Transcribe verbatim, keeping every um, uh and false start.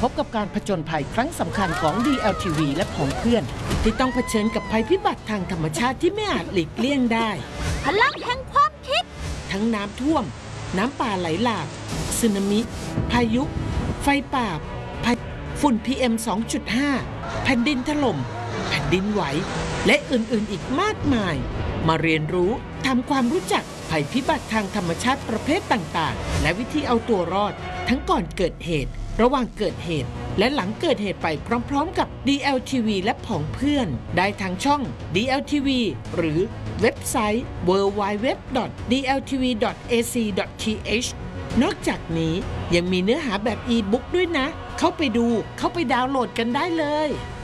บกับการผจญภัยครั้งสำคัญของ ดี แอล ที วี และผองเพื่อนที่ต้องเผชิญกับภัยพิบัติทางธรรมชาติที่ไม่อาจหลีกเลี่ยงได้พลังแห่งความคิดทั้งน้ำท่วมน้ำป่าไหลหลากสึนามิ พายุ ไฟป่าภัยฝุ่น พี เอ็ม สองจุดห้า แผ่นดินถล่มแผ่นดินไหวและอื่นๆอีกมากมายมาเรียนรู้ทำความรู้จักภัยพิบัติทางธรรมชาติประเภทต่างๆและวิธีเอาตัวรอดทั้งก่อนเกิดเหตุระหว่างเกิดเหตุและหลังเกิดเหตุไปพร้อมๆกับ ดี แอล ที วี และผองเพื่อนได้ทางช่อง ดี แอล ที วี หรือเว็บไซต์ ดับเบิลยู ดับเบิลยู ดับเบิลยู ดอท ดี แอล ที วี ดอท เอ ซี ดอท ที เอช นอกจากนี้ยังมีเนื้อหาแบบอีบุ๊กด้วยนะเข้าไปดูเข้าไปดาวน์โหลดกันได้เลย